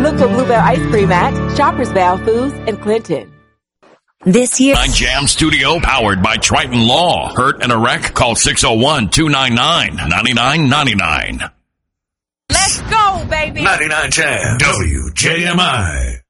Look for Bluebell Ice Cream at Shoppers Valve Foods in Clinton. This year, Jam Studio, powered by Triton Law. Hurt and a wreck? Call 601-299-9999. Let's go, baby. 99 Jam, WJMI.